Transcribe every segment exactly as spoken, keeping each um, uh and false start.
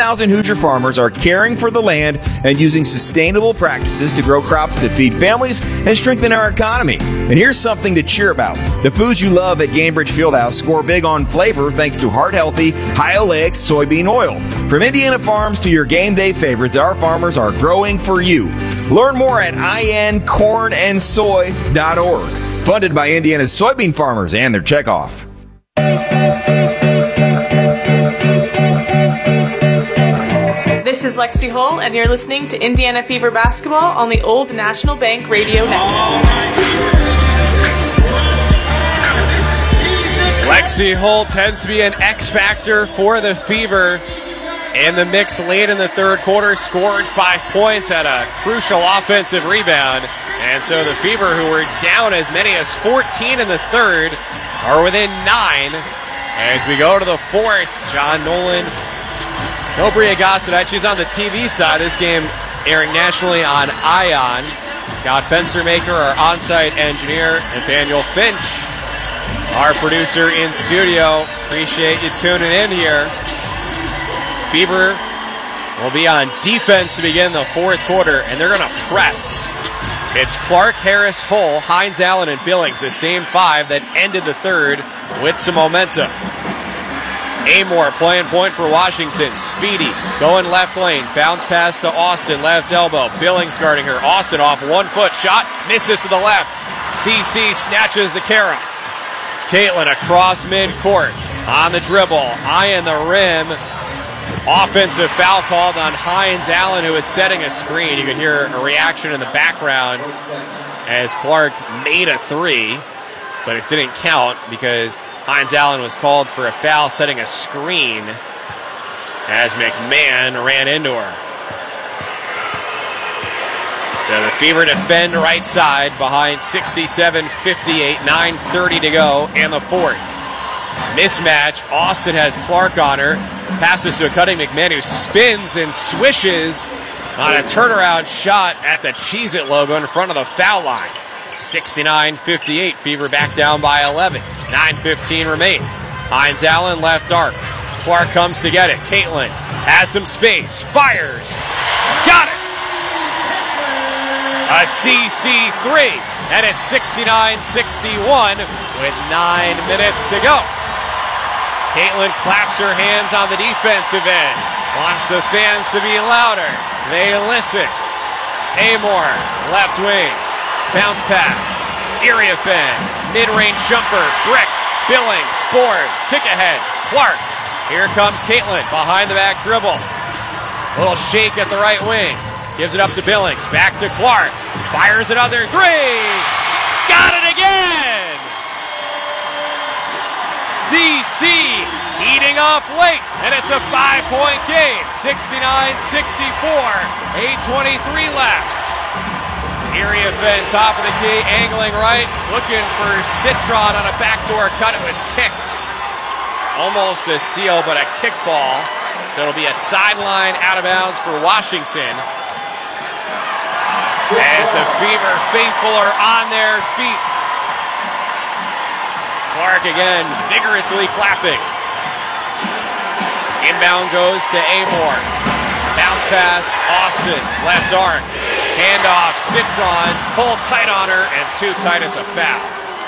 thousand Hoosier farmers are caring for the land and using sustainable practices to grow crops that feed families and strengthen our economy. And here's something to cheer about. The foods you love at Gainbridge Fieldhouse score big on flavor thanks to heart-healthy, high-oleic soybean oil. From Indiana farms to your game day favorites, our farmers are growing for you. Learn more at I N corn and soy dot org. Funded by Indiana's soybean farmers and their checkoff. This is Lexi Hull, and you're listening to Indiana Fever Basketball on the Old National Bank Radio Network. Lexi Hull tends to be an X factor for the Fever. In the mix late in the third quarter, scored five points at a crucial offensive rebound. And so the Fever, who were down as many as fourteen in the third, are within nine. As we go to the fourth, John Nolan, Nobria Goss tonight. She's on the T V side. This game airing nationally on ION. Scott Fenstermaker, our on-site engineer. Nathaniel Finch, our producer in studio. Appreciate you tuning in here. Fever will be on defense to begin the fourth quarter, and they're going to press. It's Clark, Harris, Hull, Hines, Allen, and Billings, the same five that ended the third with some momentum. Amore playing point for Washington. Speedy going left lane. Bounce pass to Austin, left elbow. Billings guarding her. Austin off one foot shot. Misses to the left. C C snatches the carom. Caitlin across midcourt. On the dribble. Eyeing the rim. Offensive foul called on Hines Allen, who is setting a screen. You can hear a reaction in the background as Clark made a three, but it didn't count because Hines Allen was called for a foul setting a screen as McMahon ran into her. So the Fever defend right side behind sixty-seven fifty-eight, nine thirty to go in the fourth. Mismatch. Austin has Clark on her. Passes to a cutting McMahon, who spins and swishes on a turnaround shot at the Cheez-It logo in front of the foul line. sixty-nine fifty-eight, Fever back down by eleven. nine fifteen remain. Hines Allen left arc. Clark comes to get it. Caitlin has some space. Fires. Got it. A C C three. And it's sixty-nine sixty-one with nine minutes to go. Caitlin claps her hands on the defensive end. Wants the fans to be louder. They listen. Amore, left wing. Bounce pass. Iriafen. Mid-range jumper. Brick. Billings. Ford. Kick ahead. Clark. Here comes Caitlin. Behind the back dribble. Little shake at the right wing. Gives it up to Billings. Back to Clark. Fires another three. Got it again. C C heating up late, and it's a five-point game. sixty-nine sixty-four, eight twenty-three left. Iriafen, top of the key, angling right, looking for Citron on a backdoor cut. It was kicked. Almost a steal, but a kickball. So it'll be a sideline out of bounds for Washington. As the Fever faithful are on their feet. Clark again, vigorously clapping. Inbound goes to Amore. Bounce pass, Austin, left arc. Handoff, Citron, pull tight on her, and too tight, it's a foul.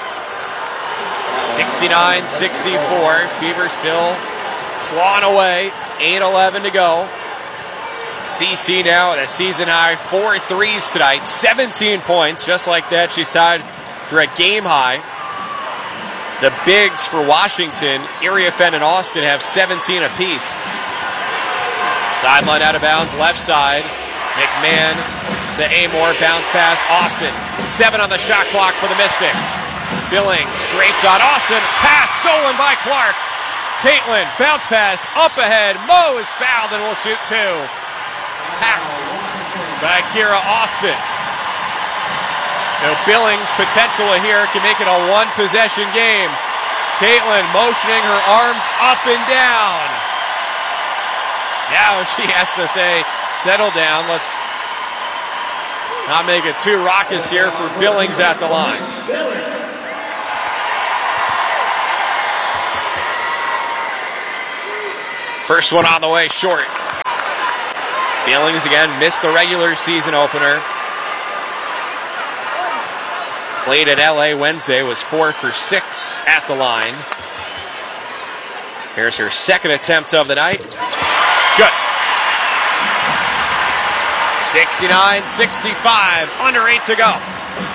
sixty-nine sixty-four, Fever still clawing away, eight eleven to go. C C now at a season high, four threes tonight, seventeen points, just like that. She's tied for a game high. The bigs for Washington, Iriafen and Austin, have seventeen apiece. Sideline out of bounds, left side. McMahon to Amore, bounce pass, Austin. Seven on the shot clock for the Mystics. Billings draped on Austin. Pass stolen by Clark. Caitlin, bounce pass, up ahead. Mo is fouled and will shoot two. Hacked by Kira Austin. So Billings, potential here, can make it a one-possession game. Caitlin motioning her arms up and down. Now she has to say, settle down. Let's not make it too raucous here for Billings at the line. First one on the way, short. Billings again missed the regular season opener. Played at L A Wednesday, was four for six at the line. Here's her second attempt of the night. Good. sixty-nine sixty-five, under eight to go.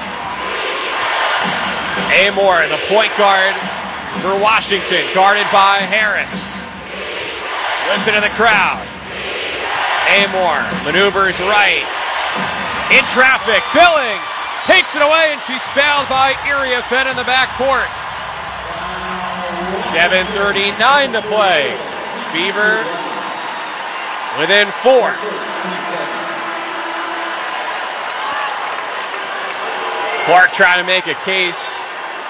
Amore, the point guard for Washington, guarded by Harris. Listen to the crowd. Amore maneuvers right. In traffic, Billings takes it away, and she's fouled by Iriafen in the backcourt. seven thirty-nine to play. Fever within four. Clark trying to make a case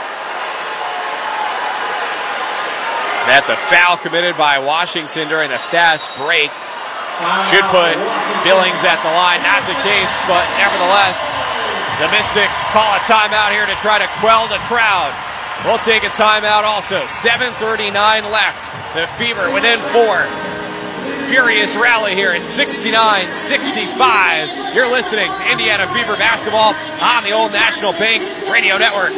that the foul committed by Washington during the fast break should put Billings at the line. Not the case, but nevertheless, the Mystics call a timeout here to try to quell the crowd. We'll take a timeout also. seven thirty-nine left. The Fever within four. Furious rally here at sixty-nine sixty-five. You're listening to Indiana Fever basketball on the Old National Bank Radio Network.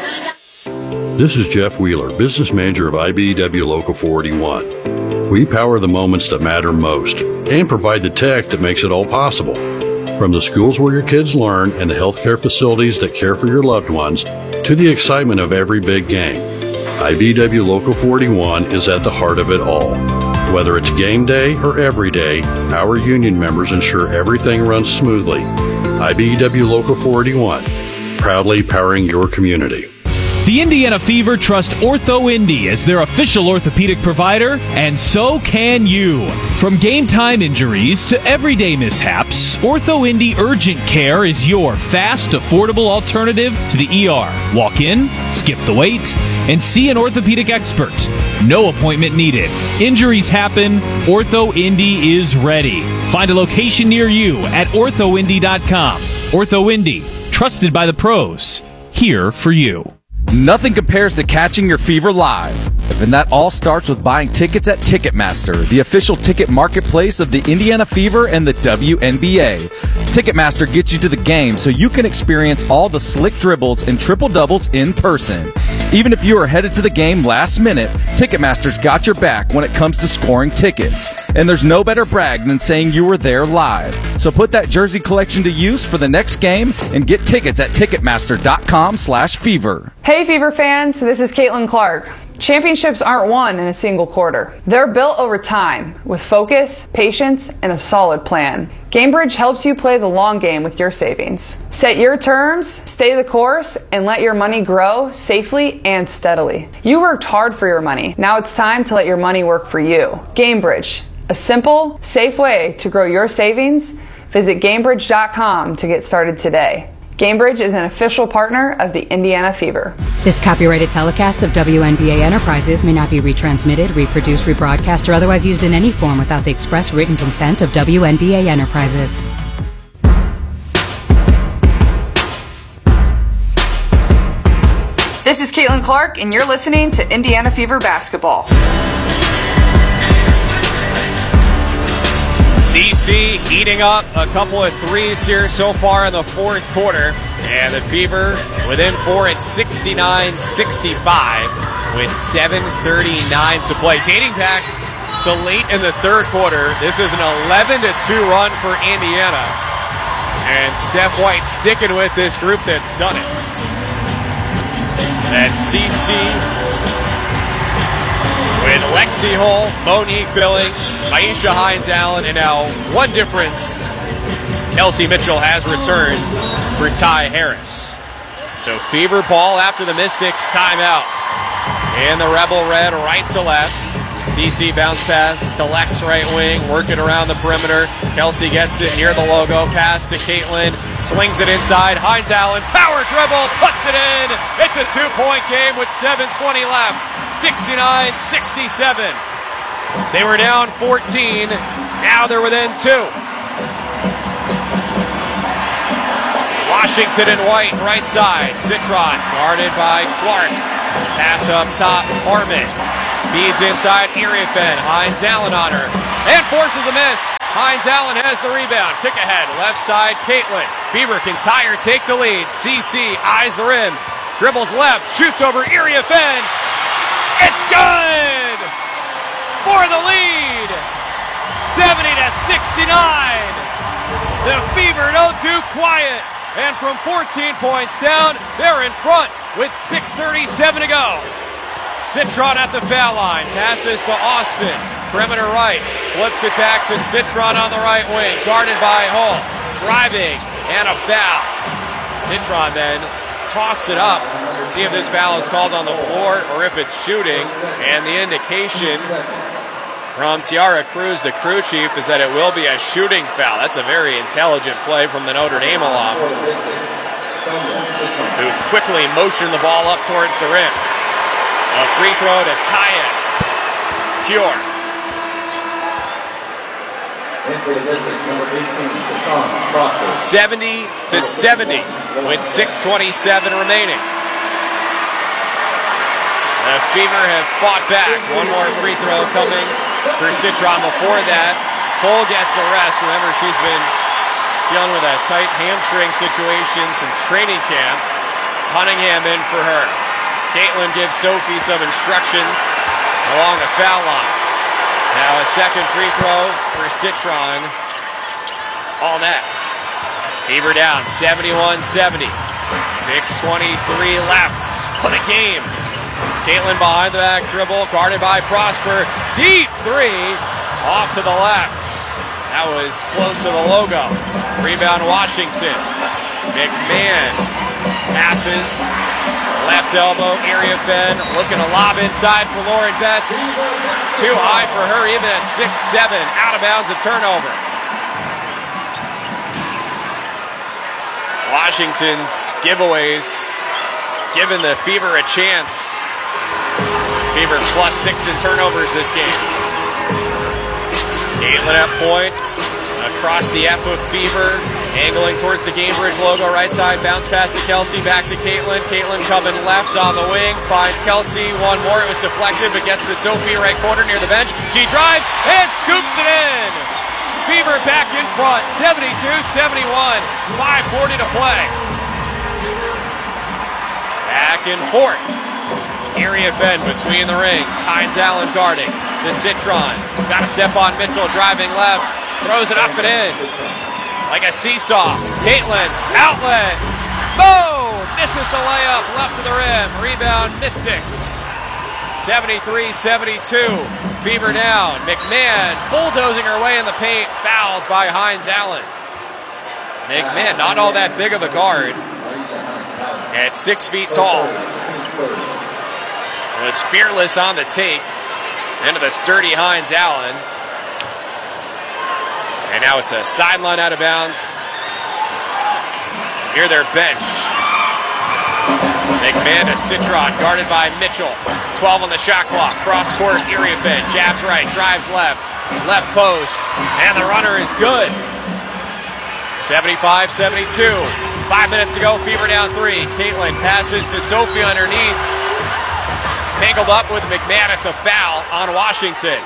This is Jeff Wheeler, business manager of I B E W Local four eighty-one. We power the moments that matter most and provide the tech that makes it all possible. From the schools where your kids learn and the healthcare facilities that care for your loved ones to the excitement of every big game, I B E W Local four eighty-one is at the heart of it all. Whether it's game day or every day, our union members ensure everything runs smoothly. I B E W Local four eighty-one, proudly powering your community. The Indiana Fever trust OrthoIndy as their official orthopedic provider, and so can you. From game-time injuries to everyday mishaps, OrthoIndy Urgent Care is your fast, affordable alternative to the E R. Walk in, skip the wait, and see an orthopedic expert. No appointment needed. Injuries happen. OrthoIndy is ready. Find a location near you at ortho indy dot com. OrthoIndy, trusted by the pros. Here for you. Nothing compares to catching your Fever live. And that all starts with buying tickets at Ticketmaster, the official ticket marketplace of the Indiana Fever and the W N B A. Ticketmaster gets you to the game so you can experience all the slick dribbles and triple-doubles in person. Even if you are headed to the game last minute, Ticketmaster's got your back when it comes to scoring tickets. And there's no better brag than saying you were there live. So put that jersey collection to use for the next game and get tickets at Ticketmaster dot com slash fever. Hey Fever fans, this is Caitlin Clark. Championships aren't won in a single quarter. They're built over time with focus, patience, and a solid plan. Gamebridge helps you play the long game with your savings. Set your terms, stay the course, and let your money grow safely and steadily. You worked hard for your money. Now it's time to let your money work for you. Gamebridge, a simple, safe way to grow your savings. Visit Gamebridge dot com to get started today. Gamebridge is an official partner of the Indiana Fever. This copyrighted telecast of W N B A Enterprises may not be retransmitted, reproduced, rebroadcast, or otherwise used in any form without the express written consent of W N B A Enterprises. This is Caitlin Clark, and you're listening to Indiana Fever basketball. C C heating up a couple of threes here so far in the fourth quarter. And the Fever within four at sixty-nine sixty-five with seven thirty-nine to play. Dating back to late in the third quarter, this is an eleven to two run for Indiana. And Steph White sticking with this group that's done it. And C C with Lexi Hull, Monique Billings, Aisha Hines-Allen, and now one difference. Kelsey Mitchell has returned for Ty Harris. So Fever ball after the Mystics timeout. And the Rebel Red right to left. C C bounce pass to Lex right wing, working around the perimeter. Kelsey gets it near the logo, pass to Caitlin, slings it inside. Hines-Allen, power dribble, puts it in. It's a two-point game with seven twenty left. sixty-nine sixty-seven. They were down fourteen. Now they're within two. Washington and White, right side. Citron guarded by Clark. Pass up top, Harmon. Feeds inside, Iriafen. Hines-Allen on her. And forces a miss. Hines Allen has the rebound. Kick ahead, left side, Caitlin. Fever can tie or take the lead. C C eyes the rim. Dribbles left, shoots over Area Fenn. It's good! For the lead! seventy to sixty-nine. The Fever no too quiet. And from fourteen points down, they're in front with six thirty-seven to go. Citron at the foul line. Passes to Austin. Perimeter right. Flips it back to Citron on the right wing. Guarded by Hull. Driving and a foul. Citron then tossed it up. See if this foul is called on the floor or if it's shooting. And the indication from Tiara Cruz, the crew chief, is that it will be a shooting foul. That's a very intelligent play from the Notre Dame alum, who quickly motioned the ball up towards the rim. A free throw to tie it. Pure. seventy to seventy with six twenty-seven remaining. The Fever have fought back. One more free throw coming for Citron. Before that, Cole gets a rest. Remember, she's been dealing with a tight hamstring situation since training camp. Cunningham in for her. Caitlin gives Sophie some instructions along the foul line. Now a second free throw for Citron. All net. Fever down seventy-one seventy. six twenty-three left. What a game. Caitlin behind the back dribble, guarded by Prosper. Deep three, off to the left. That was close to the logo. Rebound Washington. McMahon passes. Left elbow, Area Fenn looking to lob inside for Lauren Betts. Too high for her, even at six seven. Out of bounds, a turnover. Washington's giveaways giving the Fever a chance. Fever plus six in turnovers this game. Caitlin at point. Across the F of Fever. Angling towards the Gamebridge logo. Right side. Bounce pass to Kelsey. Back to Caitlin. Caitlin coming left on the wing. Finds Kelsey. One more. It was deflected, but gets to Sophie right corner near the bench. She drives and scoops it in. Fever back in front. seventy-two seventy-one. five forty to play. Back and forth. Area Fenn between the rings. Hines Allen guarding to Citron. Got to step on Mitchell driving left. Throws it up and in. Like a seesaw. Caitlin, outlet. Boom! Misses the layup. Left to the rim. Rebound Mystics. seventy-three seventy-two. Fever down. McMahon bulldozing her way in the paint. Fouled by Hines Allen. McMahon, not all that big of a guard. At six feet tall. Was fearless on the take. Into the sturdy Hines Allen. And now it's a sideline out of bounds. Near their bench. McMahon to Citron, guarded by Mitchell. twelve on the shot clock. Cross court, Area Fenn. Jabs right, drives left. Left post. And the runner is good. seventy-five seventy-two. Five minutes to go, Fever down three. Caitlin passes to Sophie underneath. Tangled up with McMahon. It's a foul on Washington.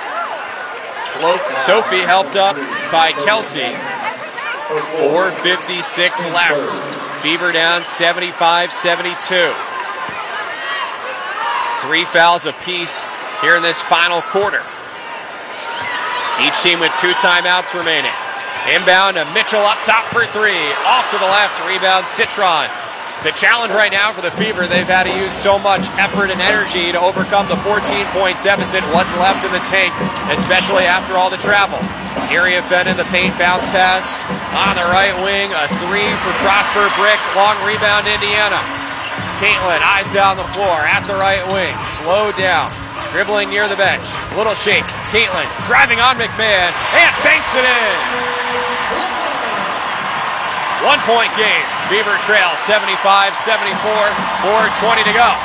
Sophie helped up by Kelsey. four fifty-six left. Fever down seventy-five seventy-two. Three fouls apiece here in this final quarter. Each team with two timeouts remaining. Inbound to Mitchell up top for three. Off to the left. Rebound Citron. The challenge right now for the Fever, they've had to use so much effort and energy to overcome the fourteen-point deficit. What's left in the tank, especially after all the travel. Area Fenn in the paint, bounce pass on the right wing. A three for Prosper, bricked. Long rebound, Indiana. Caitlin, eyes down the floor at the right wing. Slowed down. Dribbling near the bench. Little shake. Caitlin driving on McMahon and banks it in. One-point game. Fever trail seventy-five seventy-four. four twenty to go.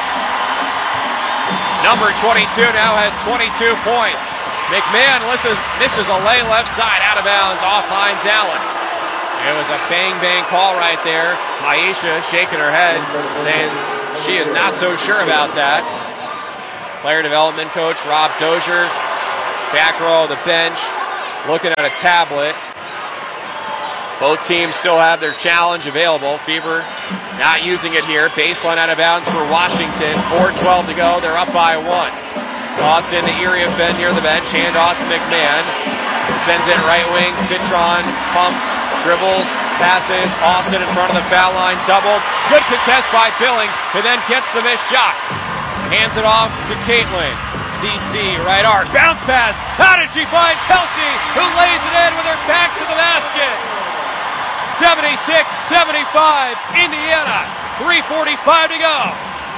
Number twenty-two now has twenty-two points. McMahon misses, misses a lay left side out of bounds off Hines Allen. It was a bang-bang call right there. Aisha shaking her head, saying she is not so sure about that. Player development coach Rob Dozier, back row of the bench, looking at a tablet. Both teams still have their challenge available. Fever not using it here. Baseline out of bounds for Washington. four twelve to go. They're up by one. Tossed into Iriafen near the bench. Handoff to McMahon. Sends it right wing. Citron pumps, dribbles, passes. Austin in front of the foul line. Doubled. Good contest by Billings, who then gets the missed shot. Hands it off to Caitlin. C C, right arc. Bounce pass. How does she find Kelsey, who lays it in with her back to the basket? seventy-six seventy-five, Indiana, three forty-five to go.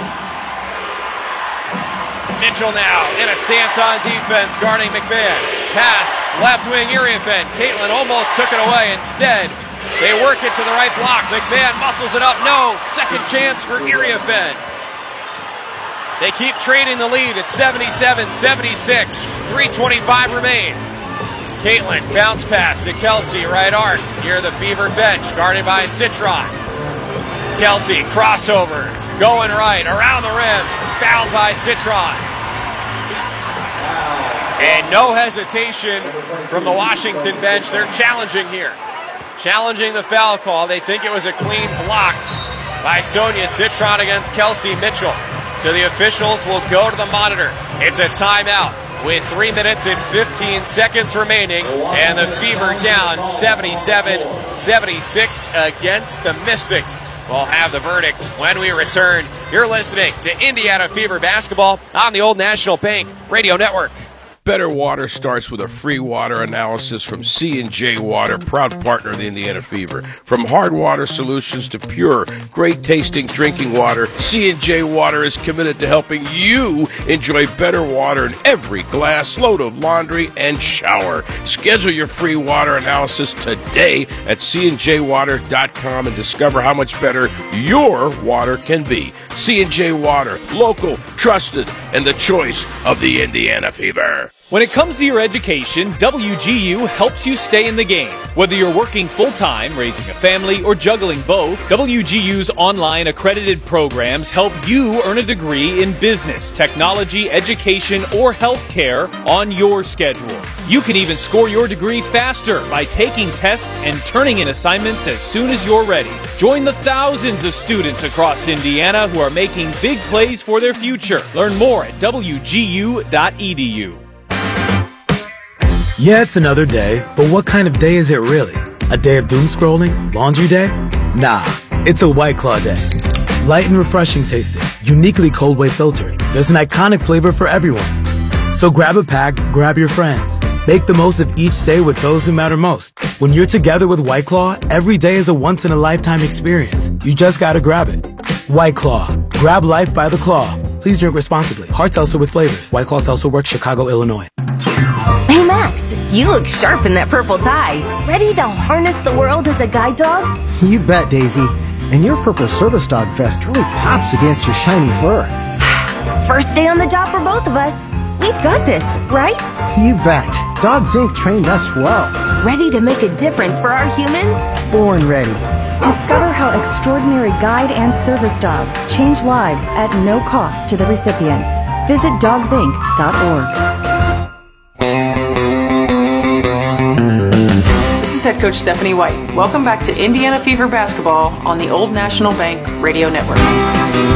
Mitchell now in a stance on defense, guarding McMahon. Pass, left wing Iriafen. Caitlin almost took it away. Instead, they work it to the right block. McMahon muscles it up. No, second chance for Iriafen. They keep trading the lead at seventy-seven seventy-six. three twenty-five remains. Caitlin, bounce pass to Kelsey, right arc, near the Fever bench, guarded by Citron. Kelsey, crossover, going right, around the rim, fouled by Citron. And no hesitation from the Washington bench. They're challenging here. Challenging the foul call. They think it was a clean block by Sonia Citron against Kelsey Mitchell. So the officials will go to the monitor. It's a timeout with three minutes and fifteen seconds remaining, and the Fever down seventy-seven seventy-six against the Mystics. We'll have the verdict when we return. You're listening to Indiana Fever basketball on the Old National Bank Radio Network. Better Water starts with a free water analysis from C and J Water, proud partner of the Indiana Fever. From hard water solutions to pure, great-tasting drinking water, C and J Water is committed to helping you enjoy better water in every glass, load of laundry, and shower. Schedule your free water analysis today at c and j water dot com and discover how much better your water can be. C and J Water, local, trusted, and the choice of the Indiana Fever. When it comes to your education, W G U helps you stay in the game. Whether you're working full-time, raising a family, or juggling both, W G U's online accredited programs help you earn a degree in business, technology, education, or healthcare on your schedule. You can even score your degree faster by taking tests and turning in assignments as soon as you're ready. Join the thousands of students across Indiana who are making big plays for their future. Learn more at w g u dot e d u. Yeah, it's another day, but what kind of day is it really? A day of doom scrolling? Laundry day? Nah, it's a White Claw day. Light and refreshing tasting, uniquely cold way filtered. There's an iconic flavor for everyone. So grab a pack, grab your friends. Make the most of each day with those who matter most. When you're together with White Claw, every day is a once-in-a-lifetime experience. You just gotta grab it. White Claw. Grab life by the claw. Please drink responsibly. Hard seltzer with flavors. White Claw Seltzer Works, Chicago, Illinois. Hey Max, you look sharp in that purple tie. Ready to harness the world as a guide dog? You bet, Daisy. And your purple service dog vest really pops against your shiny fur. First day on the job for both of us. We've got this, right? You bet. Dogs Incorporated trained us well. Ready to make a difference for our humans? Born ready. Discover how extraordinary guide and service dogs change lives at no cost to the recipients. Visit dogs inc dot org. This is head coach Stephanie White. Welcome back to Indiana Fever basketball on the Old National Bank Radio Network.